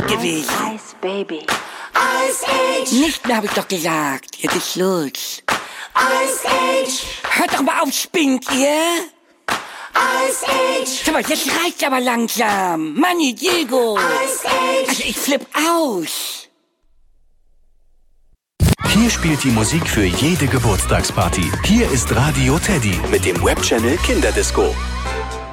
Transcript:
gewesen. Ice Baby. Ice Age. Nicht mehr, hab ich doch gesagt. Jetzt ist Schluss. Ice Age. Hört doch mal auf, spinnt ihr? Ice Age. Sag mal, jetzt reicht's aber langsam. Manni, Diego. Ice Age. Also ich flipp aus. Hier spielt die Musik für jede Geburtstagsparty. Hier ist Radio Teddy mit dem Webchannel Kinderdisco.